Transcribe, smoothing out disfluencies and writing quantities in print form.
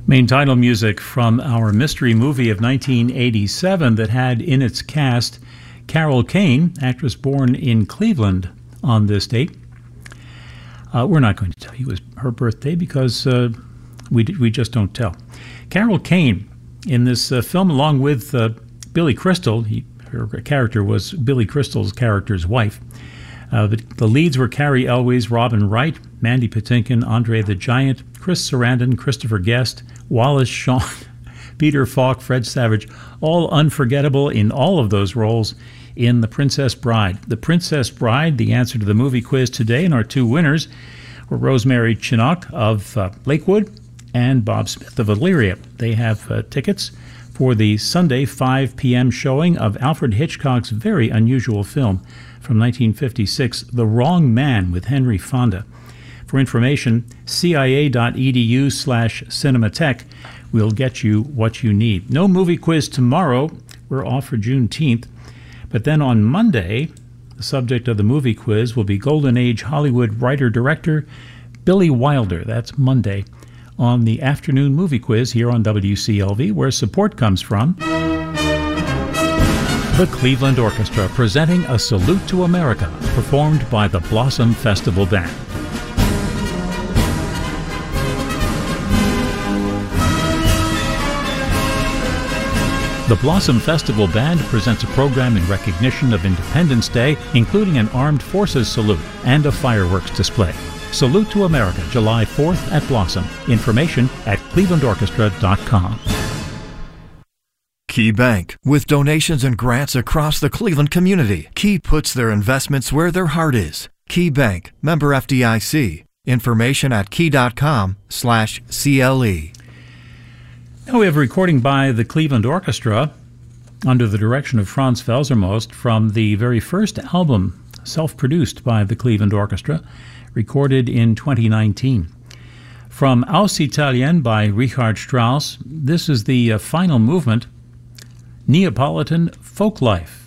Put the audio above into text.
Main title music from our mystery movie of 1987 that had in its cast Carol Kane, actress born in Cleveland on this date. We're not going to tell you it was her birthday because we just don't tell. Carol Kane in this film, along with Billy Crystal, her character was Billy Crystal's character's wife. The leads were Carrie Elwes, Robin Wright, Mandy Patinkin, Andre the Giant, Chris Sarandon, Christopher Guest, Wallace Shawn, Peter Falk, Fred Savage, all unforgettable in all of those roles in The Princess Bride. The Princess Bride, the answer to the movie quiz today, and our two winners were Rosemary Chinook of Lakewood and Bob Smith of Elyria. They have tickets for the Sunday 5 p.m. showing of Alfred Hitchcock's very unusual film from 1956, The Wrong Man with Henry Fonda. For information, cia.edu/Cinematech will get you what you need. No movie quiz tomorrow. We're off for Juneteenth. But then on Monday, the subject of the movie quiz will be Golden Age Hollywood writer-director Billy Wilder. That's Monday on the afternoon movie quiz here on WCLV, where support comes from the Cleveland Orchestra, presenting A Salute to America, performed by the Blossom Festival Band. The Blossom Festival Band presents a program in recognition of Independence Day, including an Armed Forces salute and a fireworks display. Salute to America, July 4th at Blossom. Information at clevelandorchestra.com. Key Bank. With donations and grants across the Cleveland community, Key puts their investments where their heart is. Key Bank. Member FDIC. Information at key.com/CLE. Now we have a recording by the Cleveland Orchestra under the direction of Franz Felsermost from the very first album self-produced by the Cleveland Orchestra, recorded in 2019. From Aus Italien by Richard Strauss, this is the final movement, Neapolitan Folklife.